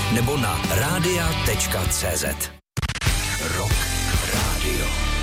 nebo na radia.cz. Rock Radio.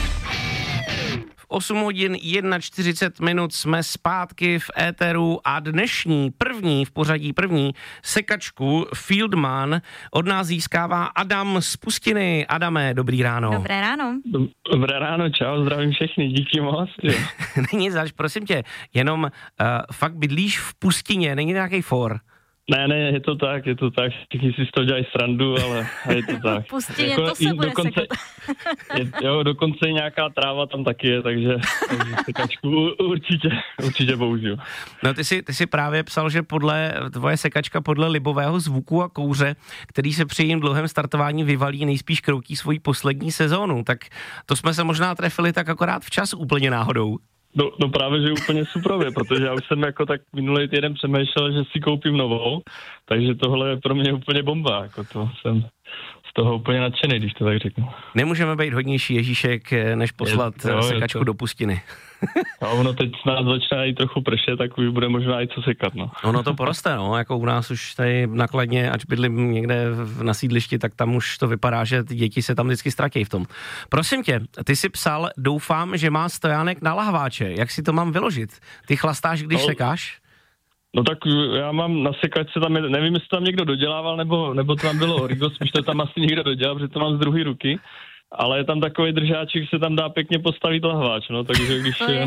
V 8 hodin 41 minut jsme zpátky v éteru a dnešní první sekačku Fieldman od nás získává Adam z Pustiny. Adame, dobrý ráno. Dobré ráno. Dobré ráno, čau, zdravím všechny, díky moc. Není zač, prosím tě, jenom fakt bydlíš v Pustině, není nějaký for? Ne, je to tak, všichni si z toho dělají srandu, ale je to tak. Pustině, jako, to se bude sekat. Dokonce i nějaká tráva tam taky je, takže sekačku určitě použiju. No ty jsi právě psal, že tvoje sekačka podle libového zvuku a kouře, který se při jejím dlouhém startování vyvalí, nejspíš kroutí svoji poslední sezónu, tak to jsme se možná trefili tak akorát včas úplně náhodou. No právě, že úplně suprově, protože já už jsem jako tak minulý týden přemýšlel, že si koupím novou, takže tohle je pro mě úplně bomba, jako to jsem z toho úplně nadšený, když to tak řeknu. Nemůžeme být hodnější Ježíšek, než poslat sekačku do Pustiny. A ono teď snad začne i trochu pršet, tak už bude možná i co sekat, no. Ono to poroste, no, jako u nás už tady nakladně, ať bydlím někde na sídlišti, tak tam už to vypadá, že ty děti se tam vždycky ztratí v tom. Prosím tě, ty jsi psal, doufám, že má stojánek na lahváče, jak si to mám vyložit? Ty chlastáš, když sekáš? No tak já mám na sekačce tam, nevím, jestli to tam někdo dodělával, nebo to tam bylo origo, spíš to tam asi někdo dodělal, protože to mám z druhé ruky. Ale je tam takový držáček, že se tam dá pěkně postavit lahváč, no, takže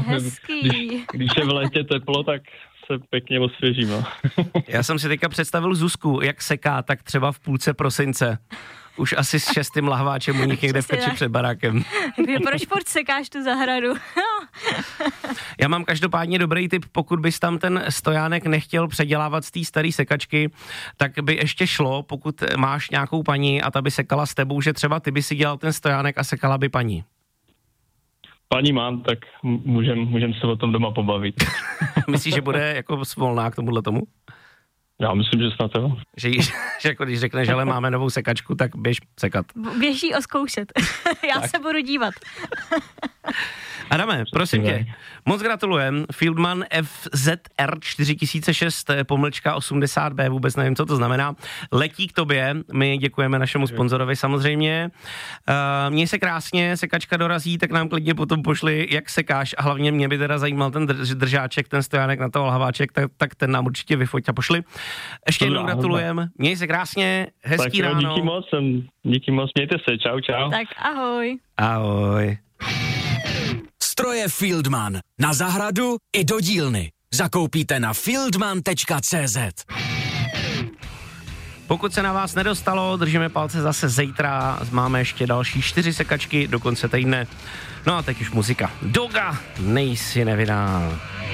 když je v létě teplo, tak se pěkně osvěží, no. Já jsem si teďka představil Zuzku, jak seká, tak třeba v půlce prosince. Už asi s 6. lahváčem u nich někde v peči před barákem. Proč furt sekáš tu zahradu? Já mám každopádně dobrý tip, pokud bys tam ten stojánek nechtěl předělávat z té staré sekačky, tak by ještě šlo, pokud máš nějakou paní a ta by sekala s tebou, že třeba ty by si dělal ten stojánek a sekala by paní. Paní mám, tak můžem se o tom doma pobavit. Myslíš, že bude jako svolná k tomuhle tomu? Já myslím, že snad jo. Že jako když řekneš, že máme novou sekačku, tak běž sekat. Běží oskoušet. Já tak se budu dívat. Adame, prosím tě, moc gratulujem. Fieldman FZR 4006 _80B, vůbec nevím, co to znamená. Letí k tobě, my děkujeme našemu sponzorovi samozřejmě. Měj se krásně, sekačka dorazí, tak nám klidně potom pošli, jak sekáš, a hlavně mě by teda zajímal ten držáček, ten stojánek na toho lahváček, tak ten nám určitě vyfoť a pošli. Ještě jednou gratulujem, měj se krásně, hezký tak, ráno. Díky moc, mějte se, čau. Tak ahoj. Ahoj. Stroje Fieldman. Na zahradu i do dílny. Zakoupíte na fieldman.cz. Pokud se na vás nedostalo, držíme palce zase zítra. Máme ještě další 4 sekačky do konce týdne. No a teď už muzika. Doga, nejsi nevydál.